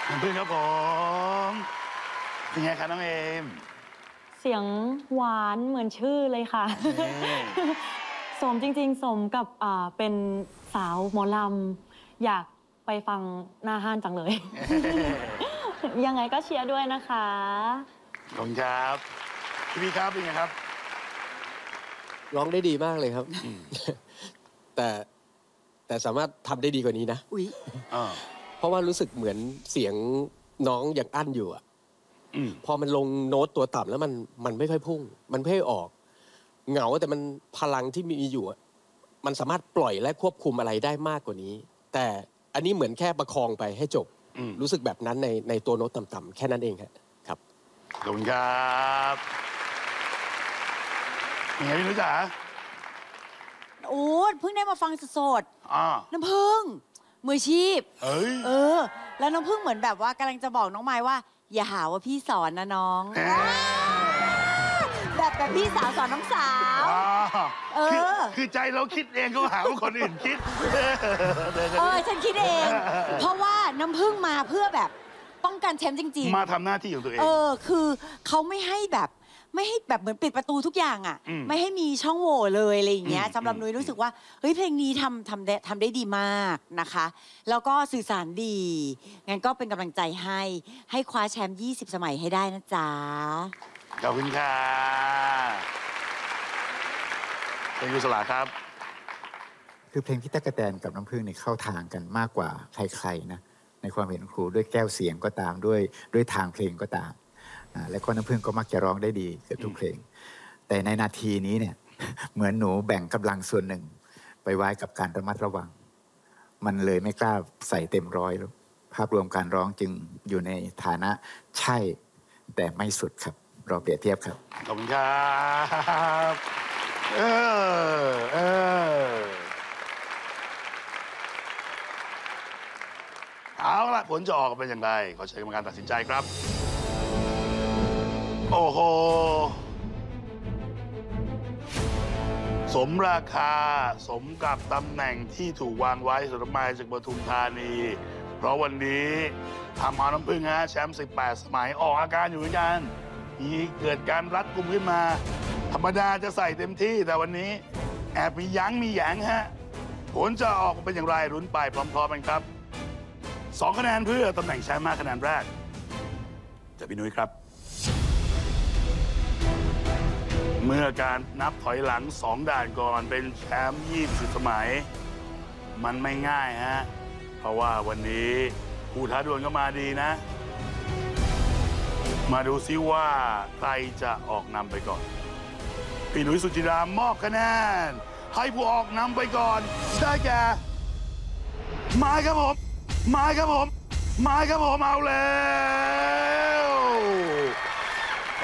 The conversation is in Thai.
น้ำพึ่งครับผมเป็นไงครับน้องเอมเสียงหวานเหมือนชื่อเลยค่ะ สมจริงๆสมกับเป็นสาวหมอลำอยากไปฟังหน้าห้านจังเลย ยังไงก็เชียร์ด้วยนะคะขอบคุณครับพี่ครับเป็นไงครับร้องได้ดีมากเลยครับแต่สามารถทำได้ดีกว่านี้นะอุ๊ยเพราะว่ารู้สึกเหมือนเสียงน้องยังอั้นอยู่อ่ะพอมันลงโน้ตตัวต่ำแล้วมันไม่ค่อยพุ่งมันไม่ค่อยออกเหงาแต่มันพลังที่มีอยู่มันสามารถปล่อยและควบคุมอะไรได้มากกว่านี้แต่อันนี้เหมือนแค่ประคองไปให้จบรู้สึกแบบนั้นในตัวโน้ตต่ำๆแค่นั้นเองครับขอบคุณครับยังไงพี่นุ้ยจ๋าโอ้เพิ่งได้มาฟังสดๆน้ำพึ่งมือชีพแล้วน้ำพึ่งเหมือนแบบว่ากำลังจะบอกน้องไม้ว่าอย่าหาว่าพี่สอนนะน้องแบบพี่สาวสอนน้องสาวคือใจเราคิดเองก็หาว่าคนอื่นคิดฉันคิดเองเพราะว่าน้ำพึ่งมาเพื่อแบบป้องกันแชมป์จริงๆมาทำหน้าที่ของตัวเองคือเขาไม่ให้แบบเหมือนปิดประตูทุกอย่างอ่ะไม่ให้มีช่องโหว่เลยอะไรอย่างเงี้ยสำหรับนุ้ยรู้สึกว่าเฮ้ยเพลงนี้ทำได้ดีมากนะคะแล้วก็สื่อสารดีงั้นก็เป็นกำลังใจให้คว้าแชมป์20 สมัยให้ได้นะจ๊ะขอบคุณค่ะเป็นกุศลาครับคือเพลงพี่ตั๊กแตนกับน้ำผึ้งนี่เข้าทางกันมากกว่าใครๆนะในความเห็นครูด้วยแก้วเสียงก็ตามด้วยทางเพลงก็ตามและก็น้ำผึ้งก็มักจะร้องได้ดีเกือบทุกเพลงแต่ในนาทีนี้เนี่ยเหมือนหนูแบ่งกำลังส่วนหนึ่งไปไว้กับการระมัดระวังมันเลยไม่กล้าใส่เต็มร้อยแล้วภาพรวมการร้องจึงอยู่ในฐานะใช่แต่ไม่สุดครับรอเปรียบเทียบครับขอบคุณครับเอาล่ะผลจะออกเป็นอย่างไรขอเชิญกรรมการตัดสินใจครับโอ้โหสมราคาสมกับตำแหน่งที่ถูกวางไว้สำหรับไมค์จากปทุมธานีเพราะวันนี้ทำเอาน้ำผึ้งแชมป์18 สมัยออกอาการอยู่เหมือนกันมีเกิดการรัดกุมขึ้นมาธรรมดาจะใส่เต็มที่แต่วันนี้แอบมียั้งมีแหยงผลจะออกเป็นอย่างไรลุ้นไปพร้อมๆกันครับ2 คะแนนเพื่อตำแหน่งแชมป์5 คะแนนแรกจากพี่นุ้ยครับเมื่อการนับถอยหลัง2 ด่านก่อนเป็นแชมป์20 สมัยมันไม่ง่ายเพราะว่าวันนี้ผู้ท้าดวลก็มาดีนะมาดูซิว่าใครจะออกนำไปก่อนพี่หนุ่ยสุจิรามอบคะแนนให้ผู้ออกนำไปก่อนได้แก่ไม้ครับผมเอาแล้ว